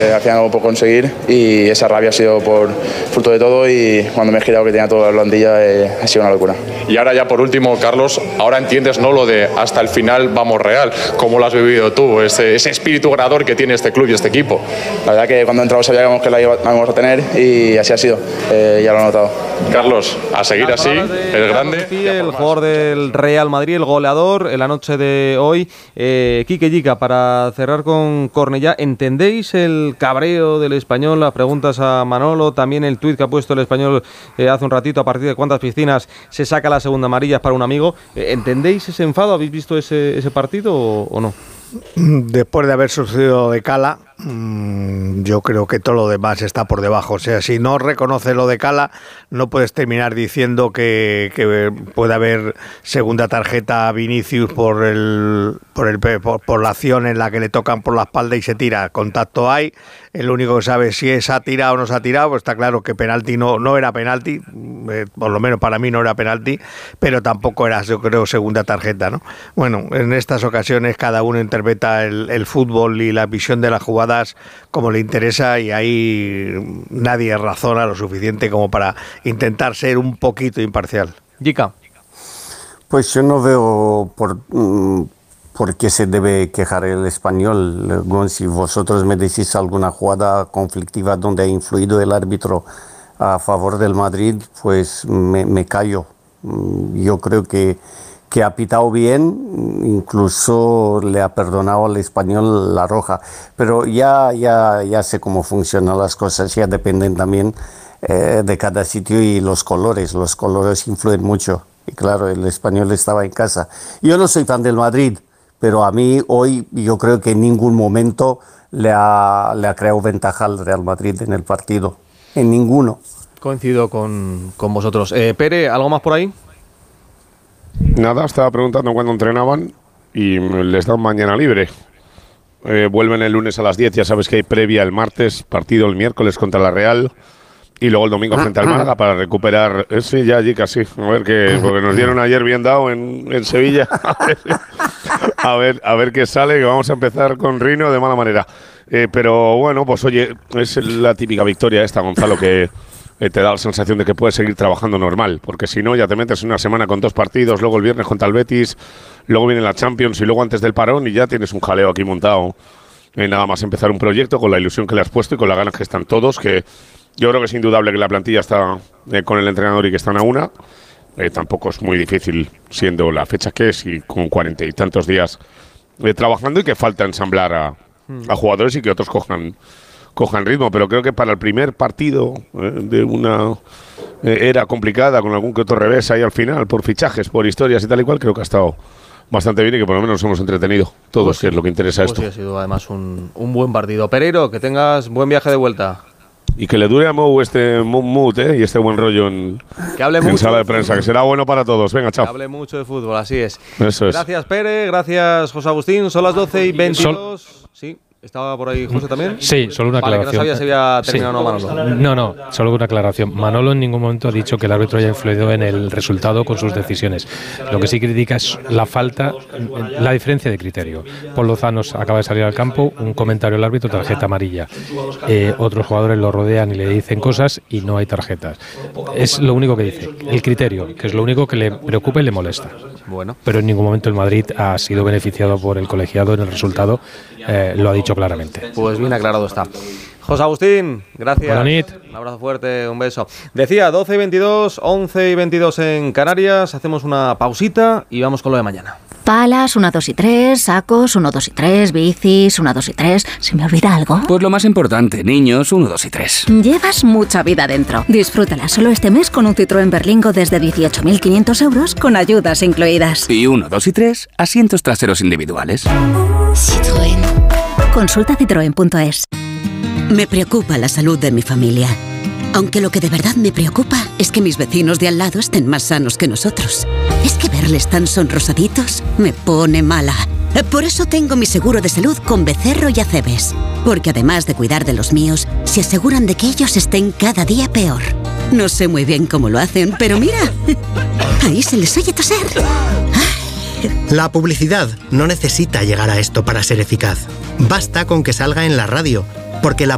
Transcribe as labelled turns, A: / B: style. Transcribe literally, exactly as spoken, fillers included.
A: Al final lo puedo conseguir y esa rabia ha sido por fruto de todo y cuando me he girado que tenía toda la plantilla eh, ha sido una locura.
B: Y ahora ya por último, Carlos, ahora entiendes, ¿no?, lo de hasta el final vamos Real. ¿Cómo lo has vivido tú, ese, ese espíritu ganador que tiene este club y este equipo?
A: La verdad que cuando entramos sabíamos que la íbamos a tener y así ha sido, eh, ya lo he notado.
B: Carlos, a seguir así, el grande.
C: El jugador del Real Madrid, el goleador en la noche de hoy. Eh, Quique Yica, para cerrar con Cornellá, ¿entendéis el cabreo del Español? Las preguntas a Manolo, también el tuit que ha puesto el Español eh, hace un ratito, a partir de cuántas piscinas se saca la segunda amarilla para un amigo. Eh, ¿Entendéis ese enfado? ¿Habéis visto ese, ese partido o, o no?
D: Después de haber sucedido de Cala, yo creo que todo lo demás está por debajo. O sea, si no reconoces lo de Cala, no puedes terminar diciendo que, que puede haber segunda tarjeta a Vinicius por el por el por, por la acción en la que le tocan por la espalda y se tira. Contacto hay. El único que sabe si es ha tirado o no se ha tirado, pues está claro que penalti no, no era penalti, eh, por lo menos para mí no era penalti, pero tampoco era, yo creo, segunda tarjeta, ¿no? Bueno, en estas ocasiones cada uno interpreta el, el fútbol y la visión de las jugadas como le interesa y ahí nadie razona lo suficiente como para intentar ser un poquito imparcial.
C: Yica.
E: Pues yo no veo por... Mm, ¿por qué se debe quejar el Español? Si vosotros me decís alguna jugada conflictiva donde ha influido el árbitro a favor del Madrid, pues me, me callo. Yo creo que, que ha pitado bien, incluso le ha perdonado al Español la roja. Pero ya, ya, ya sé cómo funcionan las cosas, ya dependen también eh, de cada sitio y los colores. Los colores influyen mucho. Y claro, el Español estaba en casa. Yo no soy fan del Madrid, pero a mí hoy yo creo que en ningún momento le ha, le ha creado ventaja al Real Madrid en el partido. En ninguno.
C: Coincido con, con vosotros. Eh, Pere, ¿algo más por ahí?
F: Nada, estaba preguntando cuándo entrenaban y les dan mañana libre. Eh, vuelven el lunes a las diez, ya sabes que hay previa el martes, partido el miércoles contra la Real y luego el domingo frente al Málaga para recuperar. Eh, sí, ya allí casi. A ver qué, porque nos dieron ayer bien dado en, en Sevilla. A ver, a ver qué sale, que vamos a empezar con Rino de mala manera. Eh, pero bueno, pues oye, es la típica victoria esta, Gonzalo, que eh, te da la sensación de que puedes seguir trabajando normal, porque si no ya te metes en una semana con dos partidos, luego el viernes contra el Betis, luego viene la Champions y luego antes del parón y ya tienes un jaleo aquí montado. Eh, nada más empezar un proyecto con la ilusión que le has puesto y con las ganas que están todos, que yo creo que es indudable que la plantilla está eh, con el entrenador y que están a una. Eh, tampoco es muy difícil siendo la fecha que es y con cuarenta y tantos días eh, trabajando y que falta ensamblar a, a jugadores y que otros cojan, cojan ritmo, pero creo que para el primer partido eh, de una eh, era complicada con algún que otro revés ahí al final por fichajes, por historias y tal y cual, creo que ha estado bastante bien y que por lo menos nos hemos entretenido todos, pues sí, que es lo que interesa
C: pues
F: esto.
C: Sí, ha sido además un, un buen partido. Pereiro, que tengas buen viaje de vuelta.
F: Y que le dure a Mou este mood ¿eh? y este buen rollo en,
C: que hable
F: en
C: mucho
F: sala de prensa, que será bueno para todos. Venga, chao.
C: Que hable mucho de fútbol, así es.
F: Eso es.
C: Gracias, Pere, gracias, José Agustín. Son las doce y veintidós. Sol sí. ¿Estaba por ahí José también?
G: Sí, solo una
C: vale,
G: aclaración.
C: Que no sabía si había terminado o
G: sí.
C: no Manolo.
G: No, no, solo una aclaración. Manolo en ningún momento ha dicho que el árbitro haya influido en el resultado con sus decisiones. Lo que sí critica es la falta, la diferencia de criterio. Paul Lozano acaba de salir al campo, un comentario al árbitro, tarjeta amarilla. Eh, otros jugadores lo rodean y le dicen cosas y no hay tarjetas. Es lo único que dice. El criterio, que es lo único que le preocupa y le molesta.
C: Bueno.
G: Pero en ningún momento el Madrid ha sido beneficiado por el colegiado en el resultado, eh, lo ha dicho claramente.
C: Pues bien aclarado está. José Agustín, gracias.
G: Buenas noches.
C: Un abrazo fuerte, un beso. Decía, doce y veintidós, once y veintidós en Canarias. Hacemos una pausita y vamos con lo de mañana.
H: Palas, una, dos y tres, sacos, uno, dos y tres, bicis, una, dos y tres. ¿Se me olvida algo?
I: Pues lo más importante, niños, uno, dos y tres.
H: Llevas mucha vida dentro. Disfrútala solo este mes con un Citroën Berlingo desde dieciocho mil quinientos euros con ayudas incluidas.
I: Y uno, dos y tres, asientos traseros individuales.
H: Citroën. Consulta citroen punto es.
J: Me preocupa la salud de mi familia. Aunque lo que de verdad me preocupa es que mis vecinos de al lado estén más sanos que nosotros. Es que verles tan sonrosaditos me pone mala. Por eso tengo mi seguro de salud con Becerro y Acebes. Porque además de cuidar de los míos, se aseguran de que ellos estén cada día peor. No sé muy bien cómo lo hacen, pero mira, ahí se les oye toser.
K: La publicidad no necesita llegar a esto para ser eficaz. Basta con que salga en la radio, porque la